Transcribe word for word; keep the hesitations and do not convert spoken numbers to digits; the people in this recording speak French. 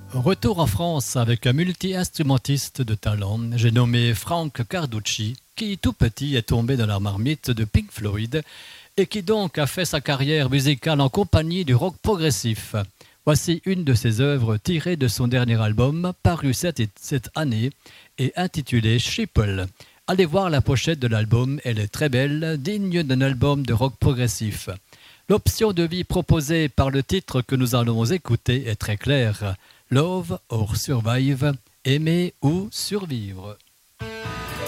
Retour en France avec un multi-instrumentiste de talent, j'ai nommé Frank Carducci, qui tout petit est tombé dans la marmite de Pink Floyd et qui donc a fait sa carrière musicale en compagnie du rock progressif. Voici une de ses œuvres tirées de son dernier album, paru cette, cette année et intitulé Sheeple. Allez voir la pochette de l'album, elle est très belle, digne d'un album de rock progressif. L'option de vie proposée par le titre que nous allons écouter est très claire. Love or Survive, aimer ou survivre.